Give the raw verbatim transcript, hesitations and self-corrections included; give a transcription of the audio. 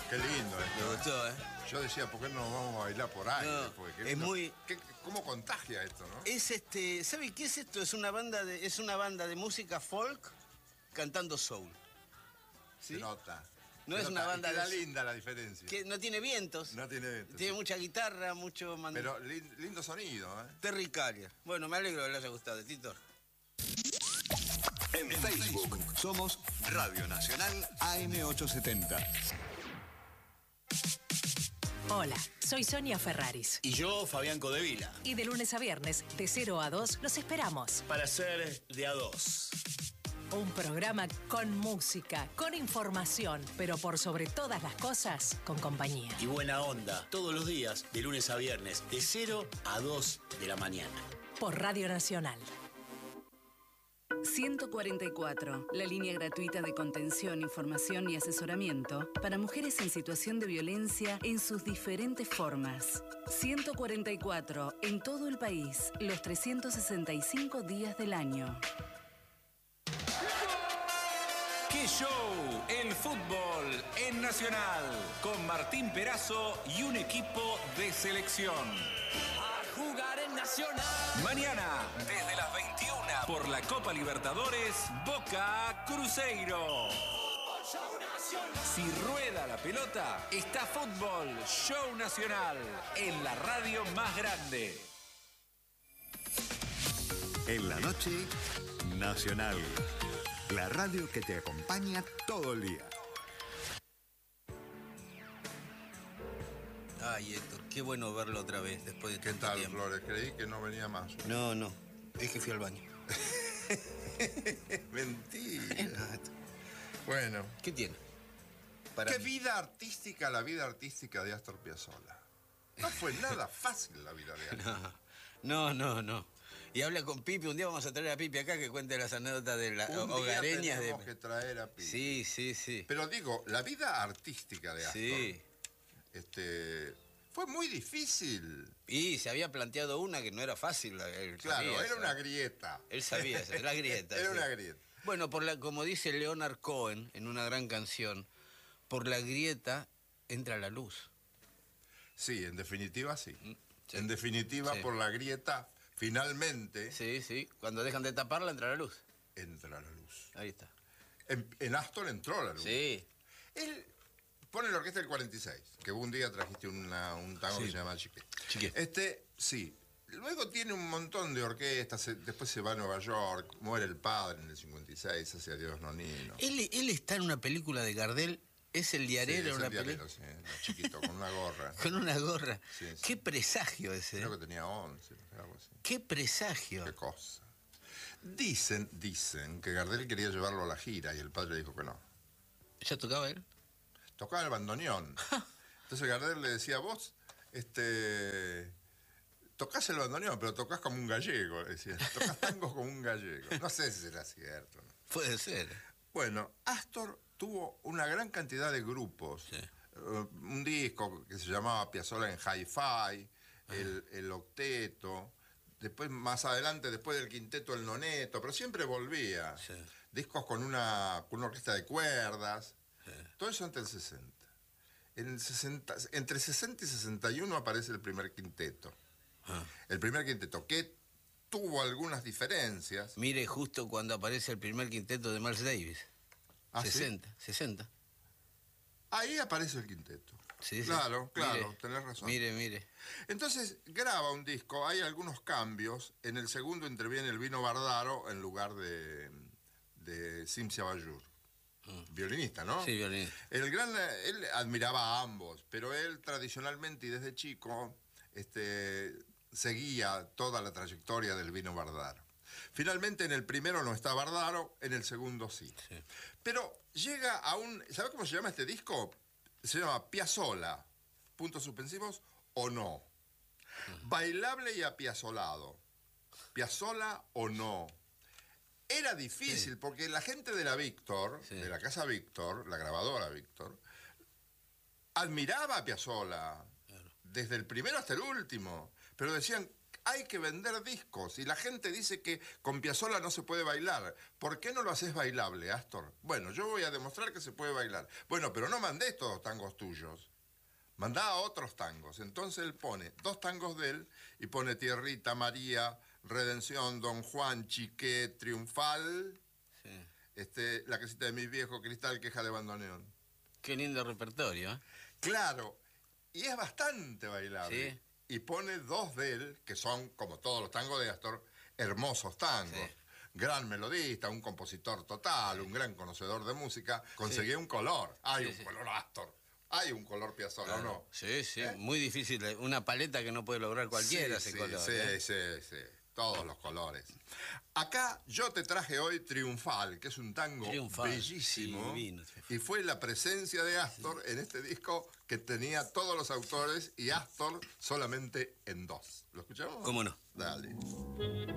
Qué lindo esto. Me gustó, ¿eh? Yo decía, ¿por qué no nos vamos a bailar por aire? No, Porque es no, muy... ¿qué, ¿Cómo contagia esto, no? Es este... ¿Sabe qué es esto? Es una banda de, es una banda de música folk cantando soul. ¿Sí? Se nota. No Se es nota. una banda Y queda de... linda la diferencia. Que no tiene vientos. No tiene vientos. Tiene sí. mucha guitarra, mucho... Man... Pero li- lindo sonido, ¿eh? Terry Callier. Bueno, me alegro que le haya gustado, Tito. En Facebook somos Radio Nacional A M ochocientos setenta. Hola, soy Sonia Ferraris. Y yo, Fabián Codevila. Y de lunes a viernes, de cero a dos, los esperamos. Para ser de a dos. Un programa con música, con información, pero por sobre todas las cosas, con compañía. Y buena onda, todos los días, de lunes a viernes, de cero a dos de la mañana. Por Radio Nacional. ciento cuarenta y cuatro, la línea gratuita de contención, información y asesoramiento para mujeres en situación de violencia en sus diferentes formas. ciento cuarenta y cuatro, en todo el país, los trescientos sesenta y cinco días del año. ¡Qué show! El fútbol en Nacional, con Martín Perazo y un equipo de selección. A jugar en Nacional. Mañana, desde las veintiuna, por la Copa Libertadores, Boca Cruzeiro. Si rueda la pelota, está Fútbol Show Nacional, en la radio más grande. En la noche, Nacional. La radio que te acompaña todo el día. Ay, Héctor, qué bueno verlo otra vez después de ¿Qué tanto tal, tiempo. Flores? Creí que no venía más. No, no. Es que fui al baño. Mentira. Bueno. ¿Qué tiene? Para Qué mí. vida artística la vida artística de Astor Piazzolla. No fue nada fácil la vida de Astor. No, no, no, no. Y habla con Pipi. Un día vamos a traer a Pipi acá que cuente las anécdotas de las Un día hogareñas. tenemos de... que traer a Pipi. Sí, sí, sí. Pero digo, la vida artística de Astor Sí. este, fue muy difícil. Y se había planteado una que no era fácil. Él Claro, sabía era eso. una grieta. Él sabía eso, era grieta. Era sí. una grieta. Bueno, por la, como dice Leonard Cohen en una gran canción, por la grieta entra la luz. Sí, en definitiva sí. Sí. En definitiva, Sí. por la grieta, finalmente Sí, sí. Cuando dejan de taparla entra la luz. entra la luz. Ahí está. En, en Astor entró la luz. Sí. Él pone la orquesta del cuarenta y seis, que un día trajiste una, un tango Sí. que se llama Chiquet. Chiquet. Este, sí. Luego tiene un montón de orquestas, se- después se va a Nueva York, muere el padre en el cincuenta y seis, hace Adiós Nonino. Él, él está en una película de Gardel, es el Sí, diarero es en una el diarero, película. sí, era chiquito, con una gorra. Con una gorra. Sí, sí. Qué presagio ese. Creo ¿eh? que tenía once, algo así. Qué presagio. Qué cosa. Dicen, dicen que Gardel quería llevarlo a la gira y el padre dijo que no. ¿Ya tocaba él? Tocaba el bandoneón. Entonces Gardel le decía, vos, este, tocás el bandoneón, pero tocás como un gallego, decía. Tocás tangos como un gallego. No sé si será cierto, ¿no? Puede ser. Bueno, Astor tuvo una gran cantidad de grupos. Sí. Uh, un disco que se llamaba Piazzolla en Hi-Fi, el, el Octeto, después más adelante, después del Quinteto, el Noneto, pero siempre volvía. Sí. Discos con una, con una orquesta de cuerdas, Sí. todo eso antes del sesenta. En el sesenta. Entre sesenta y sesenta y uno aparece el primer quinteto. Ah. El primer quinteto, que tuvo algunas diferencias. Mire justo cuando aparece el primer quinteto de Miles Davis. ¿Ah, sí? sesenta, sesenta. Ahí aparece el quinteto. Sí, sí. Claro, claro, Mire, tenés razón. Mire, mire. Entonces graba un disco, hay algunos cambios. En el segundo interviene el Vino Bardaro en lugar de, de Cimsia Bayur. Mm. Violinista, ¿no? Sí, violinista. El gran, él admiraba a ambos, pero él tradicionalmente y desde chico este, seguía toda la trayectoria del Vino Bardaro. Finalmente en el primero no está Bardaro, en el segundo sí. Sí. Pero llega a un... ¿Sabe cómo se llama este disco? Se llama Piazzolla, puntos suspensivos, o no. Bailable y apiazolado. Piazzolla o no. Era difícil, Sí. porque la gente de la Víctor, Sí. de la casa Víctor, la grabadora Víctor, admiraba a Piazzolla, Claro. desde el primero hasta el último, pero decían, hay que vender discos. Y la gente dice que con Piazzolla no se puede bailar. ¿Por qué no lo haces bailable, Astor? Bueno, yo voy a demostrar que se puede bailar. Bueno, pero no mandé todos tangos tuyos. Mandá a otros tangos. Entonces él pone dos tangos de él y pone Tierrita, María, Redención, Don Juan, Chiqué, Triunfal, Sí. este, La casita de mis viejos, Cristal, Queja de bandoneón. Qué lindo repertorio, ¿eh? Claro, y es bastante bailable. Sí. Y pone dos de él, que son, como todos los tangos de Astor, hermosos tangos. Sí. Gran melodista, un compositor total, un gran conocedor de música. Conseguí un color. Hay Sí, un sí. color Astor. Hay un color Piazzolla, ¿o no? Sí, sí, ¿Eh? muy difícil. Una paleta que no puede lograr cualquiera sí, ese sí, color. sí, ¿eh? sí, sí. Todos los colores. Acá yo te traje hoy Triunfal, que es un tango Triunfal, bellísimo. sí, divino. Y fue la presencia de Astor en este disco que tenía todos los autores y Astor solamente en dos. ¿Lo escuchamos? ¿Cómo no? Dale.